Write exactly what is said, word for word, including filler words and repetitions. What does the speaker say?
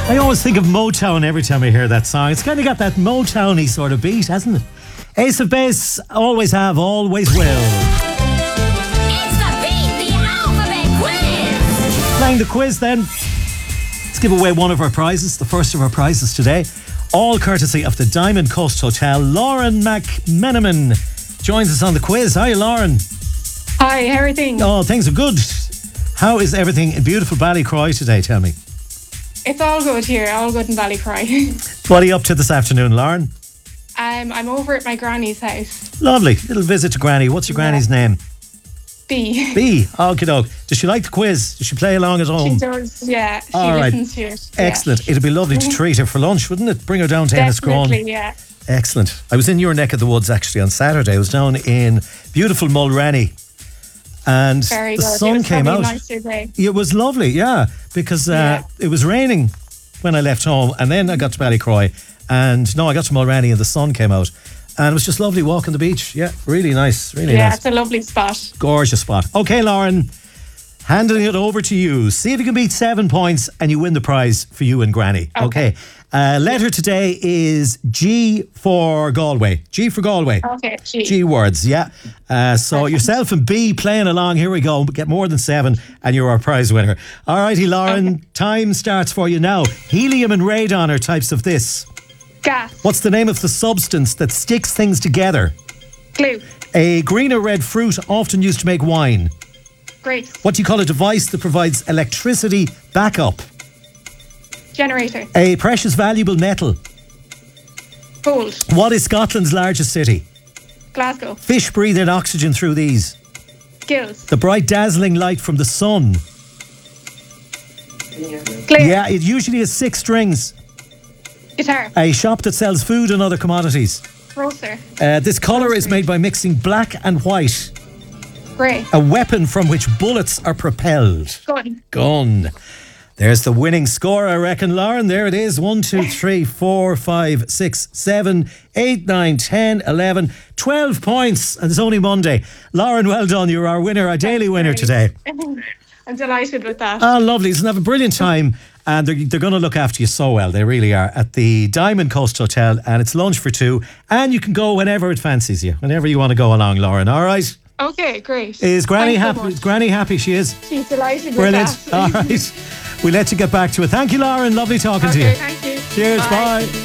I always think of Motown every time I hear that song. It's kind of got that Motown-y sort of beat, hasn't it? Ace of Base, always have, always will. It's the Beat the Alphabet Quiz. Playing the quiz then. Let's give away one of our prizes, the first of our prizes today. All courtesy of the Diamond Coast Hotel. Lauren McMenamin joins us on the quiz. Hi, Lauren. Hi, how are things? Oh, things are good. How is everything in beautiful Ballycroy today, tell me? It's all good here, all good in Ballycroy. What are you up to this afternoon, Lauren? um, I'm over at my granny's house. Lovely. Little visit to Granny. What's your granny's name? B. B. Okie doke. Does she like the quiz? Does she play along at home? She does, yeah. She All right. listens to it. Excellent. It'd be lovely to treat her for lunch, wouldn't it? Bring her down to Enniscrone. Definitely, yeah. Excellent. I was in your neck of the woods actually on Saturday. I was down in beautiful Mulrenny. And Very the good. sun It was came probably out. a nicer day. It was lovely, yeah, because uh, Yeah. it was raining when I left home, and then I got to Ballycroy, and no, I got to Mulrenny, and the sun came out, and it was just lovely walking the beach. Yeah, really nice, really Yeah, nice, it's a lovely spot. gorgeous spot. Okay, Lauren, handing it over to you. See if you can beat seven points, and you win the prize for you and Granny. Okay. Okay. Uh, letter today is G for Galway. G for Galway. Okay, G. G words, yeah. Uh, so yourself and B playing along. Here we go. Get more than seven, and you're our prize winner. All righty, Lauren. Okay. Time starts for you now. Helium and radon are types of this. Gas. What's the name of the substance that sticks things together? Glue. A green or red fruit often used to make wine. Grapes. What do you call a device that provides electricity backup? Generator. A precious valuable metal. Gold. What is Scotland's largest city? Glasgow. Fish breathe in oxygen through these. Gills. The bright dazzling light from the sun. Clear. Yeah, it usually has six strings. Guitar. A shop that sells food and other commodities. Roaster. Uh, this colour is made by mixing black and white. Grey. A weapon from which bullets are propelled. Gun. Gun. There's the winning score, I reckon, Lauren. There it is. One, two, three, four, five, six, seven, eight, nine, ten, eleven, twelve points. And it's only Monday. Lauren, well done. You're our winner, our daily winner today. I'm delighted with that. Ah, lovely. Listen, have a brilliant time. And they're, they're going to look after you so well. They really are. At the Diamond Coast Hotel. And it's lunch for two. And you can go whenever it fancies you. Whenever you want to go along, Lauren. All right? Okay, great. Is Granny Thanks so happy? much. Is Granny happy? She is. She's delighted Brilliant. with that. All right. We'll let you get back to it. Thank you, Lauren. Lovely talking to you. Okay, thank you. Cheers. Bye. Bye.